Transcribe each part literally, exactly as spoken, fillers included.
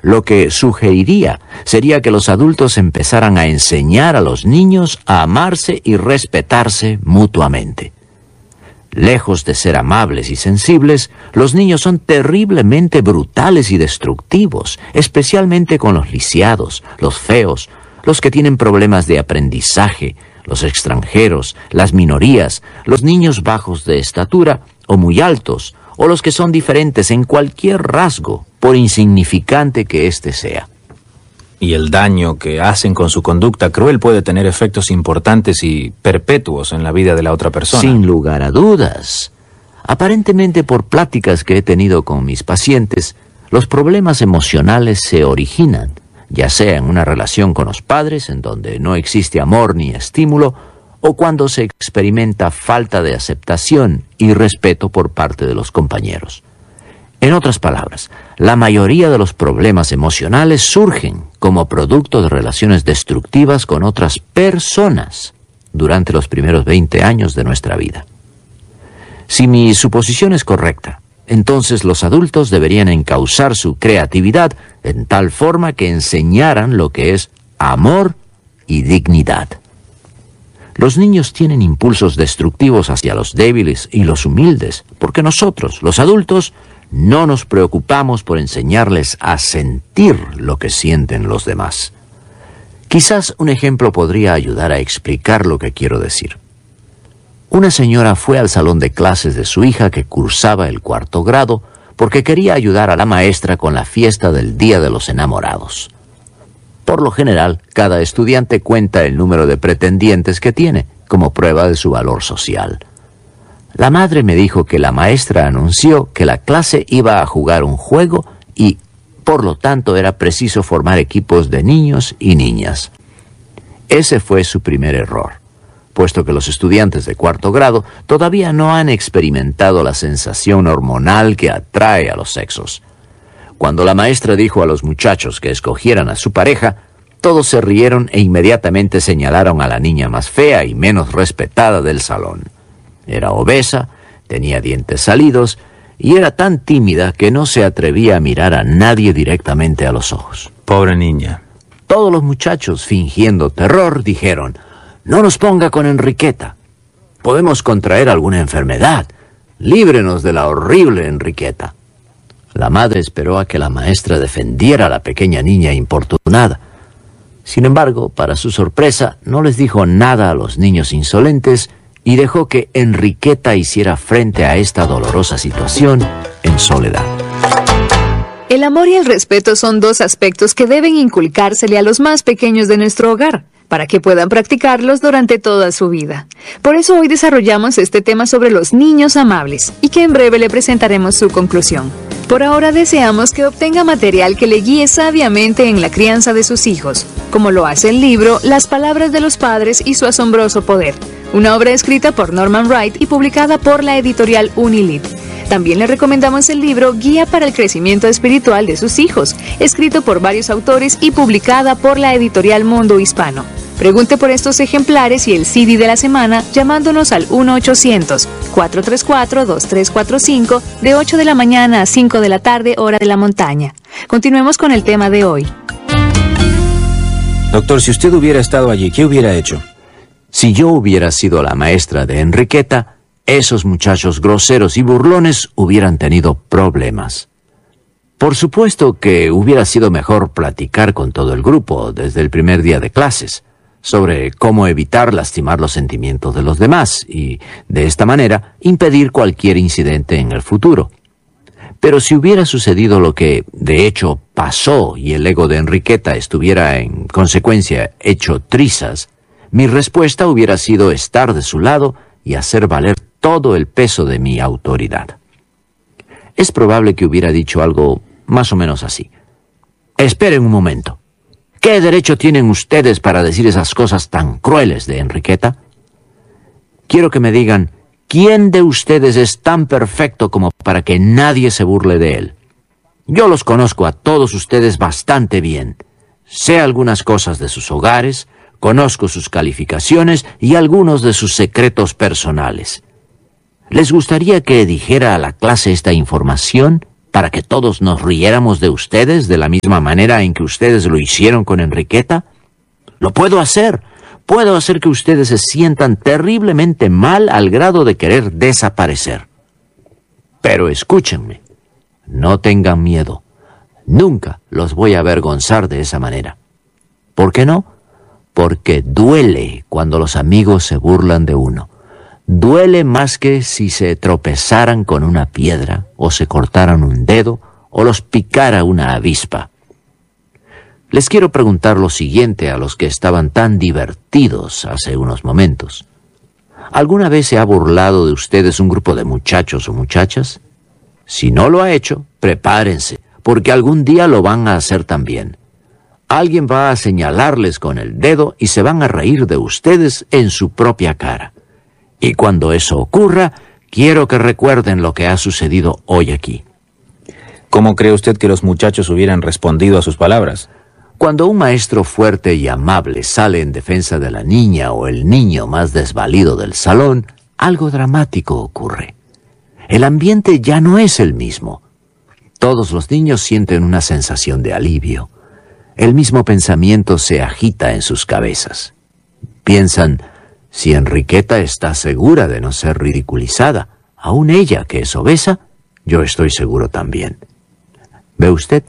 Lo que sugeriría sería que los adultos empezaran a enseñar a los niños a amarse y respetarse mutuamente. Lejos de ser amables y sensibles, los niños son terriblemente brutales y destructivos, especialmente con los lisiados, los feos, los que tienen problemas de aprendizaje, los extranjeros, las minorías, los niños bajos de estatura o muy altos, o los que son diferentes en cualquier rasgo, por insignificante que éste sea. Y el daño que hacen con su conducta cruel puede tener efectos importantes y perpetuos en la vida de la otra persona. Sin lugar a dudas. Aparentemente, por pláticas que he tenido con mis pacientes, los problemas emocionales se originan, ya sea en una relación con los padres, en donde no existe amor ni estímulo, o cuando se experimenta falta de aceptación y respeto por parte de los compañeros. En otras palabras, la mayoría de los problemas emocionales surgen como producto de relaciones destructivas con otras personas durante los primeros veinte años de nuestra vida. Si mi suposición es correcta, entonces los adultos deberían encauzar su creatividad en tal forma que enseñaran lo que es amor y dignidad. Los niños tienen impulsos destructivos hacia los débiles y los humildes, porque nosotros, los adultos, no nos preocupamos por enseñarles a sentir lo que sienten los demás. Quizás un ejemplo podría ayudar a explicar lo que quiero decir. Una señora fue al salón de clases de su hija que cursaba el cuarto grado porque quería ayudar a la maestra con la fiesta del Día de los Enamorados. Por lo general, cada estudiante cuenta el número de pretendientes que tiene, como prueba de su valor social. La madre me dijo que la maestra anunció que la clase iba a jugar un juego y, por lo tanto, era preciso formar equipos de niños y niñas. Ese fue su primer error, puesto que los estudiantes de cuarto grado todavía no han experimentado la sensación hormonal que atrae a los sexos. Cuando la maestra dijo a los muchachos que escogieran a su pareja, todos se rieron e inmediatamente señalaron a la niña más fea y menos respetada del salón. Era obesa, tenía dientes salidos y era tan tímida que no se atrevía a mirar a nadie directamente a los ojos. Pobre niña. Todos los muchachos, fingiendo terror, dijeron: «No nos ponga con Enriqueta. Podemos contraer alguna enfermedad. Líbrenos de la horrible Enriqueta». La madre esperó a que la maestra defendiera a la pequeña niña importunada. Sin embargo, para su sorpresa, no les dijo nada a los niños insolentes y dejó que Enriqueta hiciera frente a esta dolorosa situación en soledad. El amor y el respeto son dos aspectos que deben inculcársele a los más pequeños de nuestro hogar, para que puedan practicarlos durante toda su vida. Por eso hoy desarrollamos este tema sobre los niños amables, y que en breve le presentaremos su conclusión. Por ahora deseamos que obtenga material que le guíe sabiamente en la crianza de sus hijos, como lo hace el libro Las palabras de los padres y su asombroso poder, una obra escrita por Norman Wright y publicada por la editorial Unilit. También le recomendamos el libro Guía para el crecimiento espiritual de sus hijos, escrito por varios autores y publicada por la editorial Mundo Hispano. Pregunte por estos ejemplares y el C D de la semana llamándonos al uno ochocientos, cuatro tres cuatro, dos tres cuatro cinco de ocho de la mañana a cinco de la tarde, hora de la montaña. Continuemos con el tema de hoy. Doctor, si usted hubiera estado allí, ¿qué hubiera hecho? Si yo hubiera sido la maestra de Enriqueta, esos muchachos groseros y burlones hubieran tenido problemas. Por supuesto que hubiera sido mejor platicar con todo el grupo desde el primer día de clases sobre cómo evitar lastimar los sentimientos de los demás y, de esta manera, impedir cualquier incidente en el futuro. Pero si hubiera sucedido lo que, de hecho, pasó y el ego de Enriqueta estuviera, en consecuencia, hecho trizas, mi respuesta hubiera sido estar de su lado y hacer valer todo el peso de mi autoridad. Es probable que hubiera dicho algo más o menos así: «Esperen un momento. ¿Qué derecho tienen ustedes para decir esas cosas tan crueles de Enriqueta? Quiero que me digan, ¿quién de ustedes es tan perfecto como para que nadie se burle de él? Yo los conozco a todos ustedes bastante bien. Sé algunas cosas de sus hogares, conozco sus calificaciones y algunos de sus secretos personales. ¿Les gustaría que dijera a la clase esta información para que todos nos riéramos de ustedes de la misma manera en que ustedes lo hicieron con Enriqueta? Lo puedo hacer. Puedo hacer que ustedes se sientan terriblemente mal al grado de querer desaparecer. Pero escúchenme, no tengan miedo. Nunca los voy a avergonzar de esa manera. ¿Por qué no? Porque duele cuando los amigos se burlan de uno. Duele más que si se tropezaran con una piedra, o se cortaran un dedo, o los picara una avispa. Les quiero preguntar lo siguiente a los que estaban tan divertidos hace unos momentos. ¿Alguna vez se ha burlado de ustedes un grupo de muchachos o muchachas? Si no lo ha hecho, prepárense, porque algún día lo van a hacer también. Alguien va a señalarles con el dedo y se van a reír de ustedes en su propia cara. Y cuando eso ocurra, quiero que recuerden lo que ha sucedido hoy aquí. ¿Cómo cree usted que los muchachos hubieran respondido a sus palabras? Cuando un maestro fuerte y amable sale en defensa de la niña o el niño más desvalido del salón, algo dramático ocurre. El ambiente ya no es el mismo. Todos los niños sienten una sensación de alivio. El mismo pensamiento se agita en sus cabezas. Piensan, si Enriqueta está segura de no ser ridiculizada, aun ella que es obesa, yo estoy seguro también. ¿Ve usted?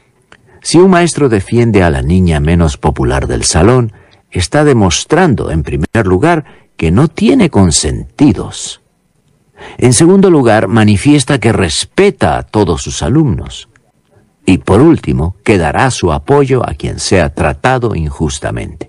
Si un maestro defiende a la niña menos popular del salón, está demostrando, en primer lugar, que no tiene consentidos. En segundo lugar, manifiesta que respeta a todos sus alumnos. Y por último, que dará su apoyo a quien sea tratado injustamente.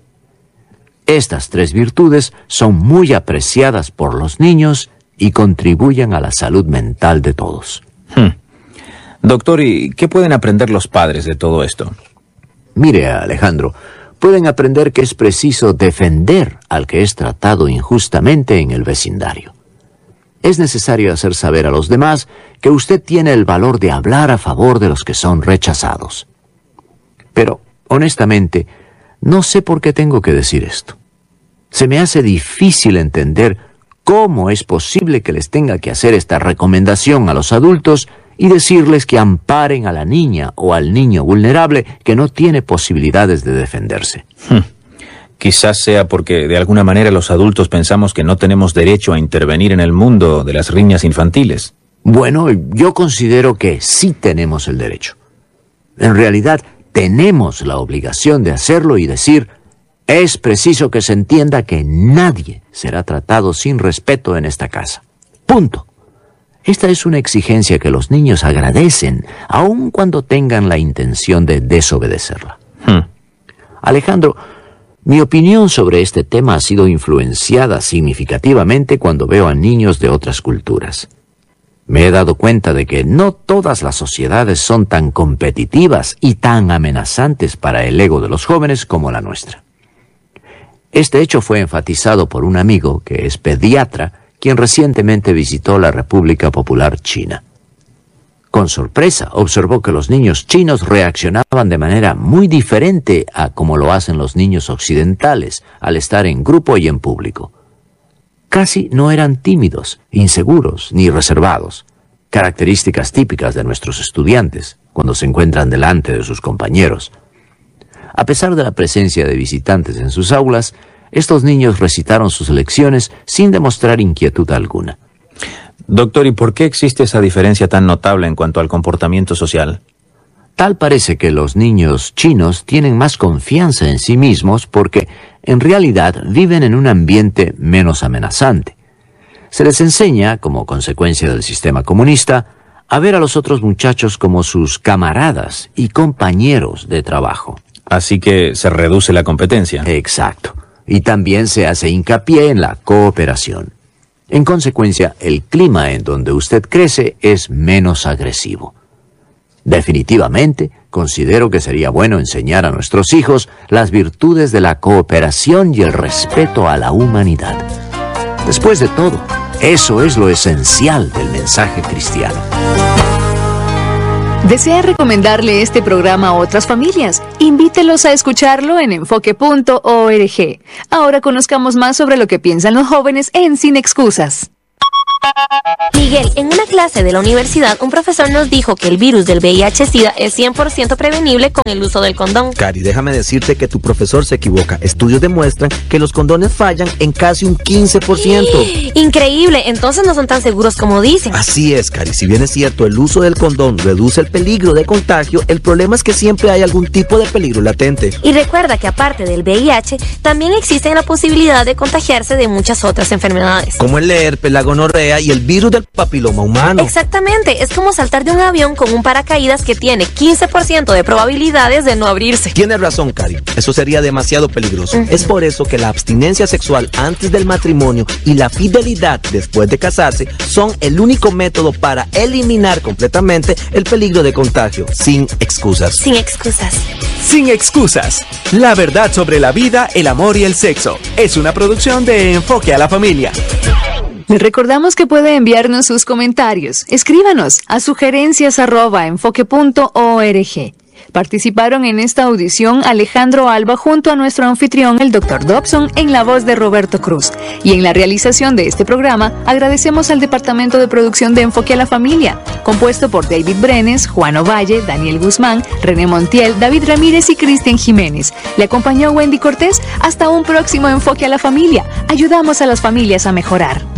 Estas tres virtudes son muy apreciadas por los niños y contribuyen a la salud mental de todos. Hmm. Doctor, ¿y qué pueden aprender los padres de todo esto? Mire, Alejandro, pueden aprender que es preciso defender al que es tratado injustamente en el vecindario. Es necesario hacer saber a los demás que usted tiene el valor de hablar a favor de los que son rechazados. Pero, honestamente, no sé por qué tengo que decir esto. Se me hace difícil entender cómo es posible que les tenga que hacer esta recomendación a los adultos y decirles que amparen a la niña o al niño vulnerable que no tiene posibilidades de defenderse. Hmm. Quizás sea porque de alguna manera los adultos pensamos que no tenemos derecho a intervenir en el mundo de las riñas infantiles. Bueno, yo considero que sí tenemos el derecho. En realidad, tenemos la obligación de hacerlo y decir, es preciso que se entienda que nadie será tratado sin respeto en esta casa. Punto. Esta es una exigencia que los niños agradecen, aun cuando tengan la intención de desobedecerla. Hmm. Alejandro, mi opinión sobre este tema ha sido influenciada significativamente cuando veo a niños de otras culturas. Me he dado cuenta de que no todas las sociedades son tan competitivas y tan amenazantes para el ego de los jóvenes como la nuestra. Este hecho fue enfatizado por un amigo que es pediatra, quien recientemente visitó la República Popular China. Con sorpresa, observó que los niños chinos reaccionaban de manera muy diferente a como lo hacen los niños occidentales al estar en grupo y en público. Casi no eran tímidos, inseguros ni reservados, características típicas de nuestros estudiantes cuando se encuentran delante de sus compañeros. A pesar de la presencia de visitantes en sus aulas, estos niños recitaron sus lecciones sin demostrar inquietud alguna. Doctor, ¿y por qué existe esa diferencia tan notable en cuanto al comportamiento social? Tal parece que los niños chinos tienen más confianza en sí mismos porque, en realidad, viven en un ambiente menos amenazante. Se les enseña, como consecuencia del sistema comunista, a ver a los otros muchachos como sus camaradas y compañeros de trabajo. Así que se reduce la competencia. Exacto. Y también se hace hincapié en la cooperación. En consecuencia, el clima en donde usted crece es menos agresivo. Definitivamente, considero que sería bueno enseñar a nuestros hijos las virtudes de la cooperación y el respeto a la humanidad. Después de todo, eso es lo esencial del mensaje cristiano. ¿Desea recomendarle este programa a otras familias? Invítelos a escucharlo en enfoque punto org. Ahora conozcamos más sobre lo que piensan los jóvenes en Sin Excusas. Miguel, en una clase de la universidad, un profesor nos dijo que el virus del V I H SIDA es cien por ciento prevenible con el uso del condón. Cari, déjame decirte que tu profesor se equivoca. Estudios demuestran que los condones fallan en casi un quince por ciento. Increíble, entonces no son tan seguros como dicen. Así es, Cari. Si bien es cierto, el uso del condón reduce el peligro de contagio, el problema es que siempre hay algún tipo de peligro latente. Y recuerda que aparte del V I H, también existe la posibilidad de contagiarse de muchas otras enfermedades. Como el herpes, la gonorrea y el virus del papiloma humano. Exactamente, es como saltar de un avión con un paracaídas que tiene quince por ciento de probabilidades de no abrirse. Tienes razón, Cari, eso sería demasiado peligroso. Uh-huh. Es por eso que la abstinencia sexual antes del matrimonio y la fidelidad después de casarse son el único método para eliminar completamente el peligro de contagio, sin excusas. Sin excusas. Sin excusas. La verdad sobre la vida, el amor y el sexo. Es una producción de Enfoque a la Familia. Les recordamos que puede enviarnos sus comentarios. Escríbanos a sugerencias arroba enfoque punto org. Participaron en esta audición Alejandro Alba junto a nuestro anfitrión, el doctor Dobson, en la voz de Roberto Cruz. Y en la realización de este programa, agradecemos al Departamento de Producción de Enfoque a la Familia, compuesto por David Brenes, Juan Ovalle, Daniel Guzmán, René Montiel, David Ramírez y Cristian Jiménez. Le acompañó Wendy Cortés. Hasta un próximo Enfoque a la Familia. Ayudamos a las familias a mejorar.